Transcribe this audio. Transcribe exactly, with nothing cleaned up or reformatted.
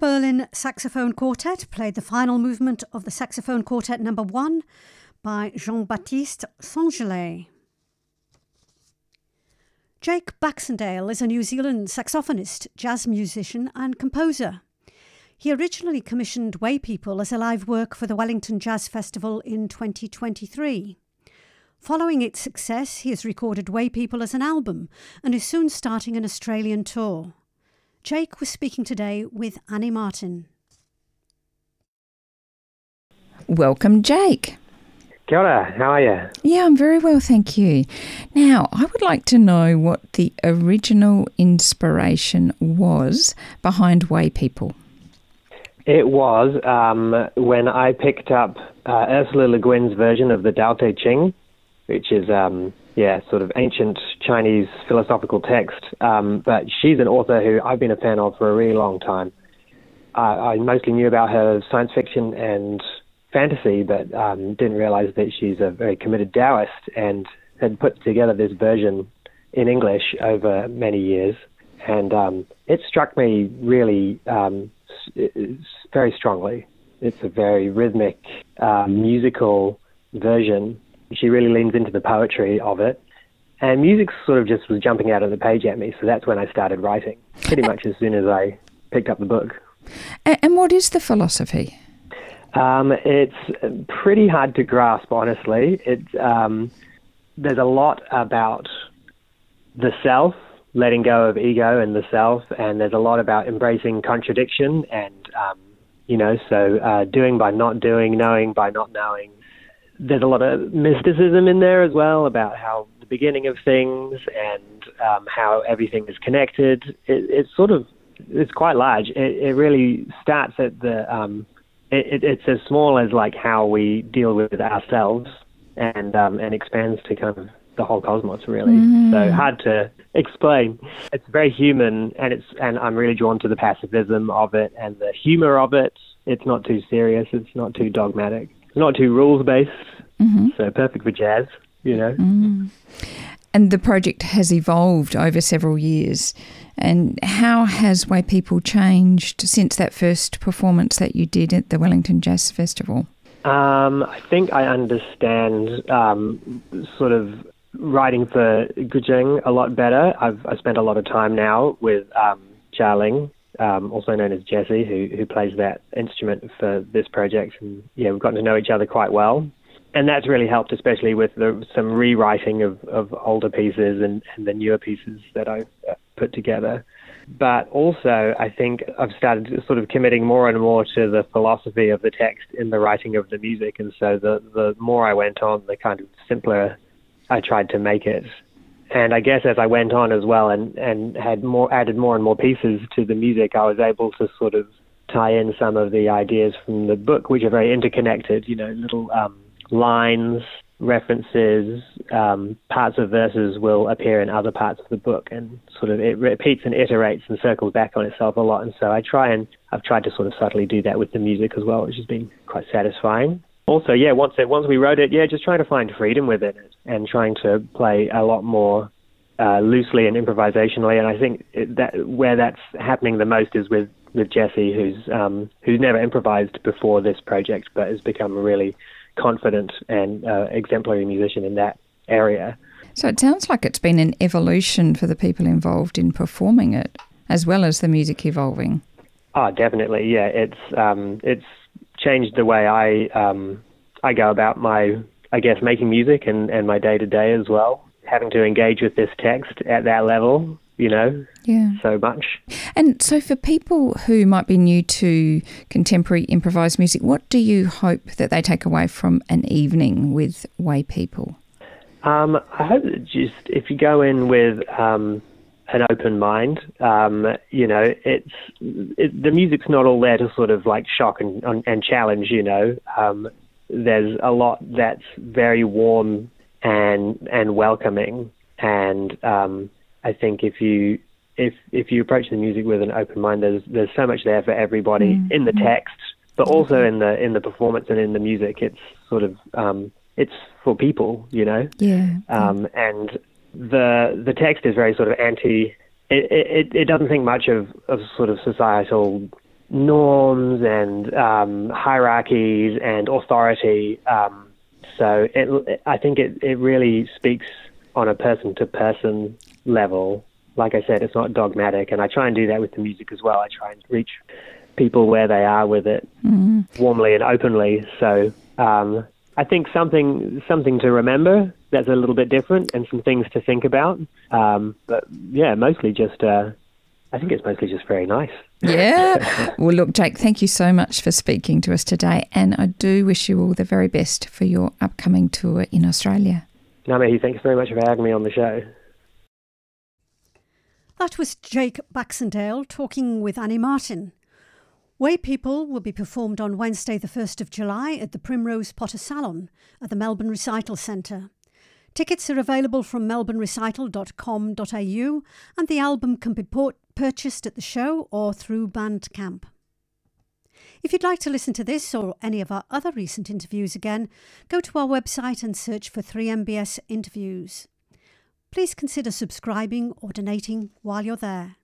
Berlin Saxophone Quartet played the final movement of the Saxophone Quartet number one by Jean-Baptiste Saint-Gelais. Jake Baxendale is a New Zealand saxophonist, jazz musician and composer. He originally commissioned Way People as a live work for the Wellington Jazz Festival in twenty twenty-three. Following its success, he has recorded Way People as an album and is soon starting an Australian tour. Jake was speaking today with Annie Martin. Welcome, Jake. Kia ora, how are you? Yeah, I'm very well, thank you. Now, I would like to know what the original inspiration was behind Way People. It was um, when I picked up uh, Ursula Le Guin's version of the Tao Te Ching, which is, um, yeah, sort of ancient Chinese philosophical text. Um, but she's an author who I've been a fan of for a really long time. Uh, I mostly knew about her science fiction and fantasy, but um, didn't realize that she's a very committed Taoist and had put together this version in English over many years. And um, it struck me really um, very strongly. It's a very rhythmic, uh, musical version. She really leans into the poetry of it. And music sort of just was jumping out of the page at me, so that's when I started writing, pretty much as soon as I picked up the book. And what is the philosophy? Um, it's pretty hard to grasp, honestly. It, um, there's a lot about the self, letting go of ego and the self, and there's a lot about embracing contradiction and, um, you know, so uh, doing by not doing, knowing by not knowing. There's a lot of mysticism in there as well about how the beginning of things and um, how everything is connected. It, it's sort of, it's quite large. It, it really starts at the, um, it, it, it's as small as like how we deal with ourselves and um, and expands to kind of the whole cosmos, really. Mm. So hard to explain. It's very human, and it's and I'm really drawn to the pacifism of it and the humor of it. It's not too serious. It's not too dogmatic. It's not too rules-based, mm-hmm. So perfect for jazz, you know. Mm. And the project has evolved over several years. And how has Way People changed since that first performance that you did at the Wellington Jazz Festival? Um, I think I understand um, sort of writing for Guzheng a lot better. I've I spent a lot of time now with um, Jia Ling, Um, also known as Jesse, who who plays that instrument for this project. And yeah, we've gotten to know each other quite well. And that's really helped, especially with the, some rewriting of, of older pieces and, and the newer pieces that I've put together. But also, I think I've started sort of committing more and more to the philosophy of the text in the writing of the music. And so the, the more I went on, the kind of simpler I tried to make it. And I guess as I went on as well and, and had more added more and more pieces to the music, I was able to sort of tie in some of the ideas from the book, which are very interconnected, you know, little um, lines, references, um, parts of verses will appear in other parts of the book, and sort of it repeats and iterates and circles back on itself a lot. And so I try and I've tried to sort of subtly do that with the music as well, which has been quite satisfying. Also, yeah, once it, once we wrote it, yeah, just trying to find freedom with it and trying to play a lot more uh, loosely and improvisationally. And I think it, that where that's happening the most is with, with Jesse, who's um, who's never improvised before this project, but has become a really confident and uh, exemplary musician in that area. So it sounds like it's been an evolution for the people involved in performing it, as well as the music evolving. Oh, definitely, yeah. It's um, it's changed the way I um, I go about my, I guess, making music and, and my day-to-day as well. Having to engage with this text at that level, you know, yeah, so much. And so for people who might be new to contemporary improvised music, what do you hope that they take away from an evening with Way People? Um, I hope that just if you go in with um, an open mind, um, you know, it's it, the music's not all there to sort of like shock and, and challenge, you know. Um, there's a lot that's very warm and and welcoming, and um, I think if you if if you approach the music with an open mind, there's there's so much there for everybody mm-hmm. in the text, but also in the in the performance and in the music. It's sort of um, it's for people, you know. Yeah. Um, and the the text is very sort of anti. It it, it doesn't think much of, of sort of societal norms and um, hierarchies and authority. Um, so it, I think it, it really speaks on a person-to-person level. Like I said, it's not dogmatic, and I try and do that with the music as well. I try and reach people where they are with it, mm-hmm. warmly and openly. So um, I think something something to remember that's a little bit different, and some things to think about. Um, but yeah, mostly just, uh, I think it's mostly just very nice. Yeah. Well, look, Jake, thank you so much for speaking to us today, and I do wish you all the very best for your upcoming tour in Australia. Ngā thanks very much for having me on the show. That was Jake Baxendale talking with Annie Martin. Way People will be performed on Wednesday the first of July at the Primrose Potter Salon at the Melbourne Recital Centre. Tickets are available from melbourne recital dot com dot a u, and the album can be port- purchased at the show or through Bandcamp. If you'd like to listen to this or any of our other recent interviews again, go to our website and search for three M B S Interviews. Please consider subscribing or donating while you're there.